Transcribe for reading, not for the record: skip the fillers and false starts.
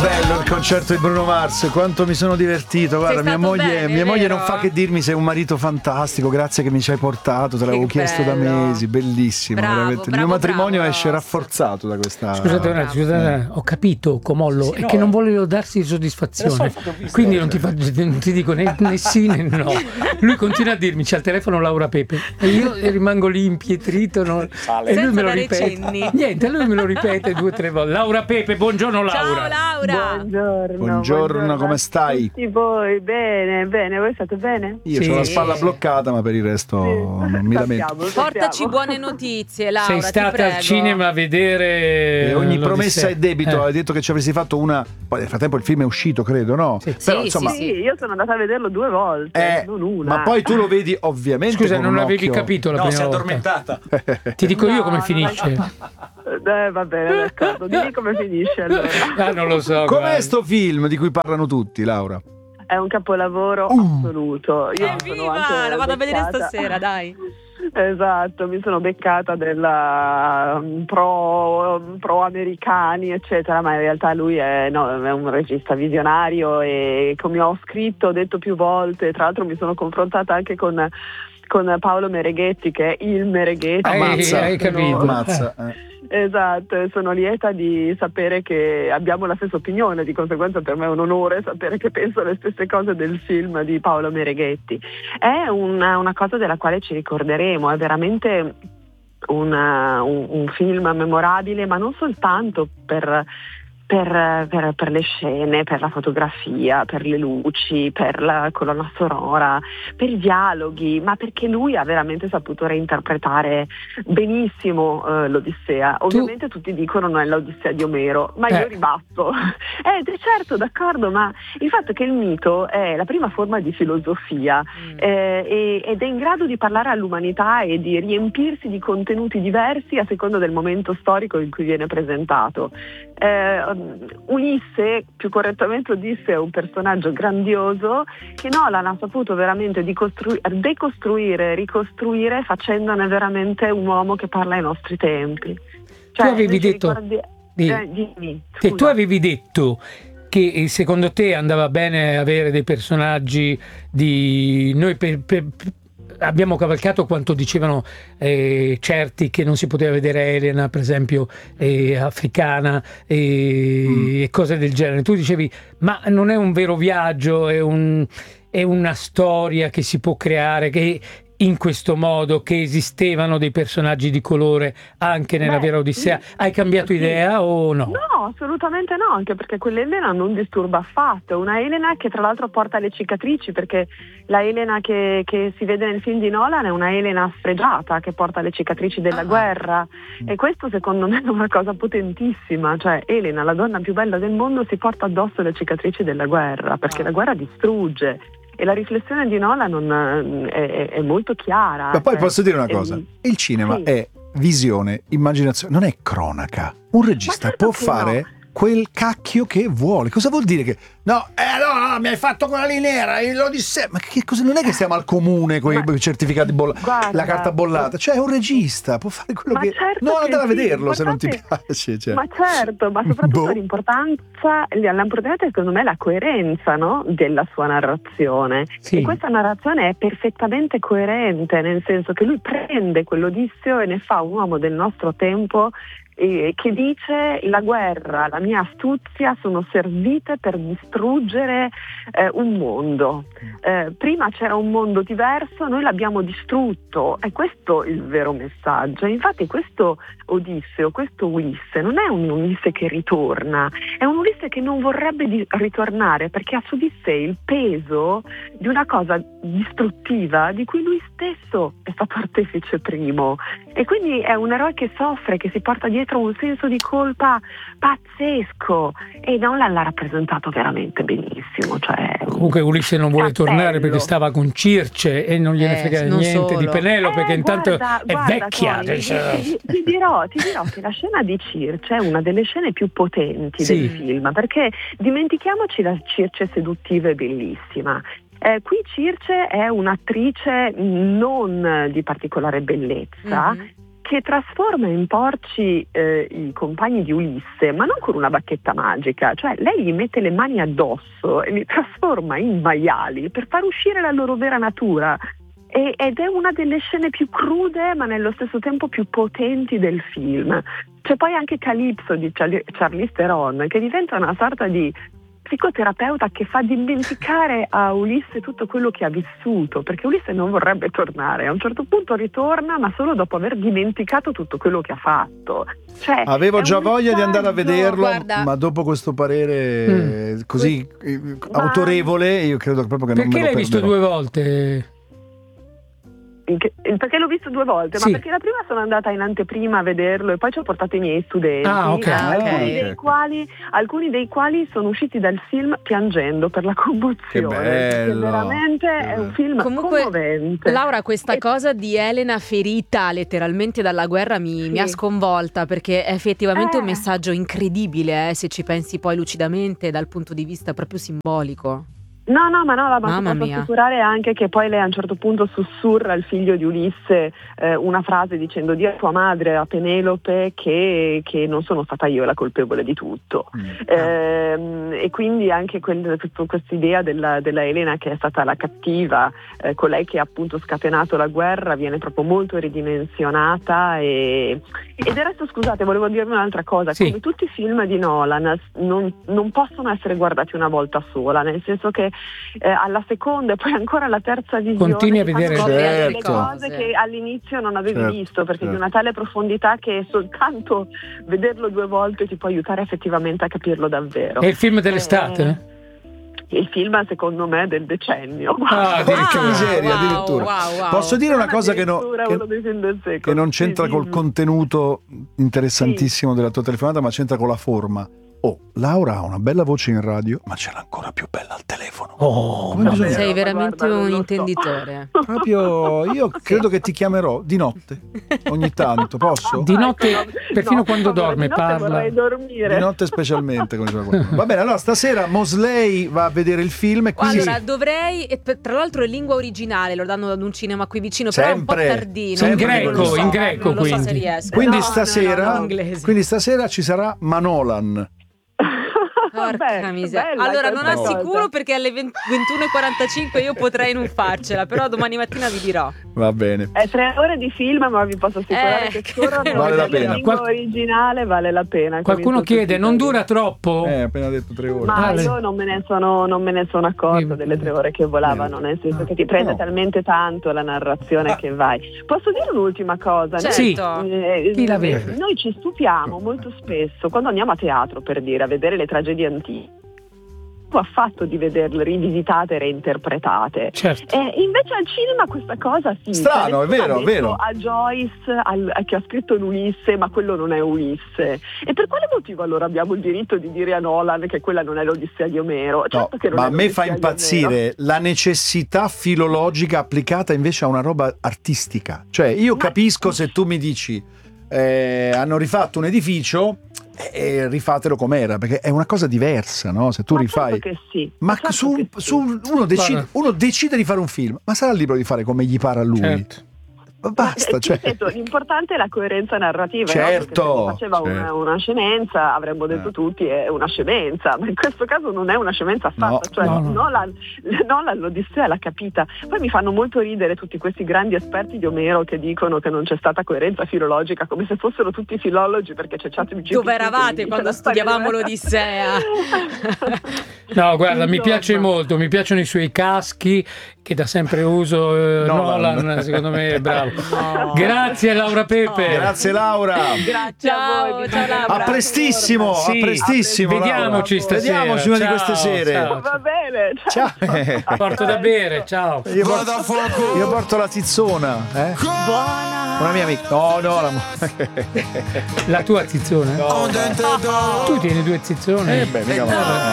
bello il concerto di Bruno Mars, quanto mi sono divertito. Guarda, mia moglie non fa che dirmi sei un marito fantastico, grazie che mi ci hai portato, te l'avevo chiesto da mesi, bellissimo, veramente. Il mio matrimonio esce rafforzato da questa. Scusate, ho capito, Comollo, è che non volevo darsi soddisfazione, quindi non ti dico né sì né no. Lui continua a dirmi c'è al telefono Laura Pepe e io rimango lì impietrito, e lui me lo ripete. Niente, lui me lo ripete 2 o 3 volte. Laura Pepe, buongiorno Laura. Ciao Laura. Buongiorno, come stai? Tutti voi, bene, voi state bene? Io ho la spalla bloccata, ma per il resto non mi lamento. Portaci buone notizie, Laura. Sei stata al cinema a vedere. E ogni promessa è debito. Hai detto che ci avresti fatto una. Poi nel frattempo il film è uscito, credo, no? Sì. Però insomma. Sì, io sono andata a vederlo 2 volte, non una. Ma poi tu lo vedi ovviamente. Scusa, non l'avevi capito la prima volta? No, si è addormentata. Ti dico io come finisce. Va bene, d'accordo. Dimmi come finisce allora. Non lo so. Com'è sto film di cui parlano tutti, Laura? È un capolavoro assoluto. Io Evviva! Lo vado a vedere stasera, dai. Esatto, mi sono beccata della pro americani eccetera, ma in realtà lui è un regista visionario e come ho scritto, ho detto più volte, tra l'altro mi sono confrontata anche con Paolo Mereghetti, che è il Mereghetti. Hai capito? Ammazza. Esatto, sono lieta di sapere che abbiamo la stessa opinione, di conseguenza per me è un onore sapere che penso le stesse cose del film di Paolo Mereghetti. È una cosa della quale ci ricorderemo, è veramente un film memorabile, ma non soltanto per le scene, per la fotografia, per le luci, per la colonna sonora, per i dialoghi, ma perché lui ha veramente saputo reinterpretare benissimo l'Odissea. Ovviamente tutti dicono non è l'Odissea di Omero, ma io ribatto. Certo, d'accordo, ma il fatto che il mito è la prima forma di filosofia ed è in grado di parlare all'umanità e di riempirsi di contenuti diversi a seconda del momento storico in cui viene presentato. Ulisse, più correttamente Odisseo, è un personaggio grandioso che Nolan ha saputo veramente decostruire, ricostruire, facendone veramente un uomo che parla ai nostri tempi. Cioè, tu avevi detto tu avevi detto che secondo te andava bene avere dei personaggi di noi abbiamo cavalcato quanto dicevano certi che non si poteva vedere Elena, per esempio, africana e cose del genere. Tu dicevi, ma non è un vero viaggio, è una storia che si può creare, che in questo modo, che esistevano dei personaggi di colore anche nella vera Odissea. Hai cambiato idea o no? No, assolutamente no, anche perché quell'Elena non disturba affatto. Una Elena che tra l'altro porta le cicatrici, perché la Elena che si vede nel film di Nolan è una Elena sfregiata che porta le cicatrici della guerra, e questo secondo me è una cosa potentissima. Cioè Elena, la donna più bella del mondo, si porta addosso le cicatrici della guerra, perché la guerra distrugge. E la riflessione di Nolan è molto chiara. Ma poi posso dire una cosa, il cinema è visione, immaginazione, non è cronaca. Un regista può fare quel cacchio che vuole. Cosa vuol dire che no, mi hai fatto quella lì nera, l'Odissea. Ma che cosa? Non è che stiamo al comune con i certificati la carta bollata. Cioè è un regista, può fare quello che non andare a vederlo se non ti piace. Cioè. Ma certo, ma soprattutto l'importanza secondo me è la coerenza, no? Della sua narrazione. Sì. E questa narrazione è perfettamente coerente, nel senso che lui prende quell'Odisseo e ne fa un uomo del nostro tempo che dice: la guerra, la mia astuzia sono servite per distruggere un mondo. Prima c'era un mondo diverso, noi l'abbiamo distrutto. È questo il vero messaggio. Infatti questo Odisseo, questo Ulisse non è un Ulisse che ritorna, è un Ulisse che non vorrebbe ritornare, perché ha su di sé il peso di una cosa distruttiva di cui lui stesso è stato artefice primo, e quindi è un eroe che soffre, che si porta dietro un senso di colpa pazzesco, e Nolan l'ha rappresentato veramente benissimo. Cioè, comunque Ulisse non vuole tornare perché stava con Circe e non gliene frega niente di Penelope, che intanto è vecchia. Ti dirò che la scena di Circe è una delle scene più potenti del film, perché dimentichiamoci la Circe seduttiva e bellissima. Qui Circe è un'attrice non di particolare bellezza, che trasforma in porci i compagni di Ulisse, ma non con una bacchetta magica, cioè lei gli mette le mani addosso e li trasforma in maiali per far uscire la loro vera natura. Ed è una delle scene più crude ma nello stesso tempo più potenti del film. C'è poi anche Calypso di Charlize Theron, che diventa una sorta di psicoterapeuta che fa dimenticare a Ulisse tutto quello che ha vissuto, perché Ulisse non vorrebbe tornare. A un certo punto ritorna, ma solo dopo aver dimenticato tutto quello che ha fatto. Cioè, avevo già voglia di andare a vederlo, guarda, ma dopo questo parere così autorevole, io credo proprio che non me lo perché l'hai visto 2 volte? Perché l'ho visto 2 volte, sì. Ma perché la prima sono andata in anteprima a vederlo e poi ci ho portato i miei studenti, alcuni dei quali sono usciti dal film piangendo per la commozione. Che bello, veramente è un film commovente. Laura, questa cosa di Elena ferita letteralmente dalla guerra mi ha sconvolta, perché è effettivamente un messaggio incredibile, se ci pensi poi lucidamente dal punto di vista proprio simbolico. Ma ti posso assicurare anche che poi lei a un certo punto sussurra al figlio di Ulisse una frase dicendo: di a tua madre, a Penelope, che non sono stata io la colpevole di tutto. E quindi anche questa idea della Elena, che è stata la cattiva, colei che ha appunto scatenato la guerra, viene proprio molto ridimensionata. E del resto, scusate, volevo dirvi un'altra cosa. Sì. Come tutti i film di Nolan non possono essere guardati una volta sola, nel senso che alla seconda e poi ancora alla terza visione continui a vedere delle cose che all'inizio non avevi visto, perché di una tale profondità che soltanto vederlo 2 volte ti può aiutare effettivamente a capirlo davvero. È il film dell'estate? Il film secondo me del decennio. Che miseria, addirittura. Wow. Posso dire una cosa che non c'entra col contenuto interessantissimo della tua telefonata, ma c'entra con la forma. Laura ha una bella voce in radio, ma ce l'ha ancora più bella al telefono. Sei veramente un intenditore. Proprio, io credo che ti chiamerò di notte, ogni tanto, posso? Di notte, perfino quando dorme, parla. Vorrei dormire. Di notte specialmente. Va bene, allora stasera Mosley va a vedere il film. Allora, dovrei, tra l'altro è lingua originale, lo danno ad un cinema qui vicino, però è un po' tardino. In greco, non so se riesco. Quindi stasera ci sarà Manolan. Porca miseria. Allora non assicuro, perché alle 21:45 io potrei non farcela, però domani mattina vi dirò. Va bene. È 3 ore di film, ma vi posso assicurare che vale la pena. La lingua originale vale la pena. Qualcuno chiede, non dura troppo? Appena detto 3 ore. Ma io non me ne sono accorta delle 3 ore che volavano, nel senso che ti prende talmente tanto la narrazione che vai. Posso dire un'ultima cosa? Certo. Noi ci stupiamo molto spesso quando andiamo a teatro, per dire, a vedere le tragedie antiche, affatto di vederle rivisitate e reinterpretate. Certo. Invece al cinema questa cosa strano, è vero. A Joyce che ha scritto l'Ulisse, ma quello non è Ulisse. E per quale motivo allora abbiamo il diritto di dire a Nolan che quella non è l'Odissea di Omero? Certo che non ma è a me fa impazzire la necessità filologica applicata invece a una roba artistica. Cioè io capisco se tu mi dici hanno rifatto un edificio, rifatelo com'era, perché è una cosa diversa, no? Se tu rifai, certo che sì. Ma uno decide di fare un film, ma sarà libero di fare come gli pare a lui. Certo. Basta, l'importante è la coerenza narrativa. Certo, no? Se faceva una scemenza, avremmo detto tutti è una scemenza, ma in questo caso non è una scemenza affatto. Nolan l'Odissea l'ha capita. Poi mi fanno molto ridere tutti questi grandi esperti di Omero che dicono che non c'è stata coerenza filologica, come se fossero tutti filologi, perché c'è ChatGPT. Dove eravate quando studiavamo l'Odissea? No, guarda, mi piace molto, mi piacciono i suoi caschi che da sempre uso. Nolan, secondo me è bravo. No. Grazie Laura Pepe. Grazie Laura. Grazie a voi. Ciao Laura. A prestissimo. Vediamoci stasera. Vediamoci una di queste sere. Ciao. Va bene. Ciao. Porto da bere, ciao. Io porto la zizzona. Buona. Una mia amica. No. La tua zizzona? No. Tu tieni 2 zizzone? Mica male.